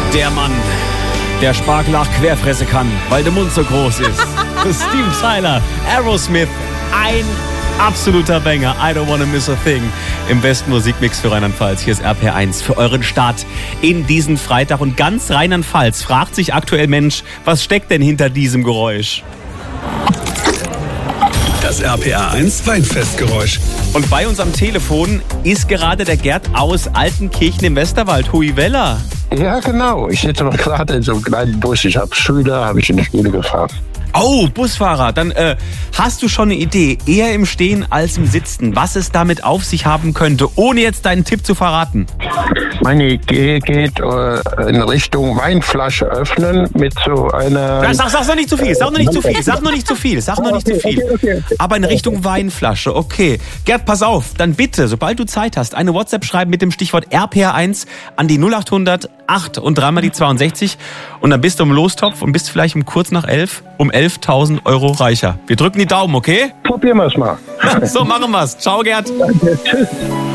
Der Mann, der Spargel auch querfressen kann, weil der Mund so groß ist. Steven Tyler, Aerosmith, ein absoluter Banger. I don't wanna miss a thing. Im besten Musikmix für Rheinland-Pfalz. Hier ist RPR1 für euren Start in diesen Freitag. Und ganz Rheinland-Pfalz fragt sich aktuell, Mensch, was steckt denn hinter diesem Geräusch? Das RPR1 Weinfestgeräusch. Und bei uns am Telefon ist gerade der Gerd aus Altenkirchen im Westerwald. Hui Wella. Ja, genau. Ich sitze noch gerade in so einem kleinen Bus. Ich habe Schüler, habe ich in die Schule gefahren. Oh, Busfahrer. Dann hast du schon eine Idee, eher im Stehen als im Sitzen, was es damit auf sich haben könnte, ohne jetzt deinen Tipp zu verraten? Meine Idee geht in Richtung Weinflasche öffnen mit so einer... Ja, sag noch nicht zu viel, sag noch nicht zu viel. Okay. Aber in Richtung Weinflasche, okay. Gerd, pass auf, dann bitte, sobald du Zeit hast, eine WhatsApp schreiben mit dem Stichwort RPR1 an die 0800 8 und dreimal die 62 und dann bist du im Lostopf und bist vielleicht um kurz nach 11 um 11.000 Euro reicher. Wir drücken die Daumen, okay? Probieren wir es mal. So machen wir's. Ciao, Gerd. Danke, tschüss.